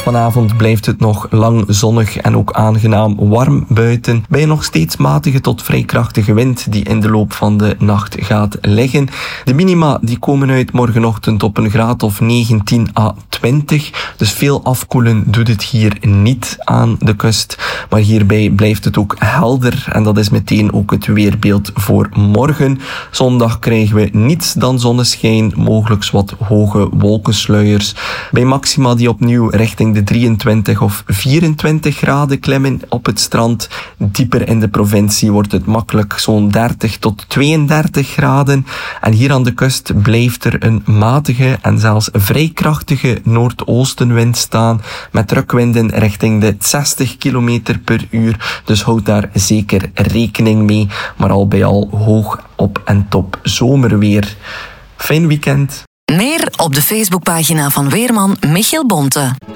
Vanavond blijft het nog lang zonnig en ook aangenaam warm buiten. Bij een nog steeds matige tot vrij krachtige wind die in de loop van de nacht gaat liggen. De minima die komen uit morgenochtend op een graad of 19 à 20. Dus veel afkoelen doet het hier niet aan de kust. Maar hierbij blijft het ook helder. En dat is meteen ook het weerbeeld voor morgen. Zondag krijgen we niets dan zonneschijn. Mogelijk wat hoge wolkensluiers. Bij maxima die opnieuw richting de 23 of 24 graden klimmen op het strand. Dieper in de provincie wordt het makkelijk zo'n 30 tot 32 graden. En hier aan de kust blijft er een matige en zelfs vrij krachtige noordoostenwind staan. Met drukwinden richting de 60 km per uur. Dus houd daar zeker rekening mee. Maar al bij al hoog op en top zomerweer. Fijn weekend. Meer op de Facebookpagina van weerman Michiel Bonte.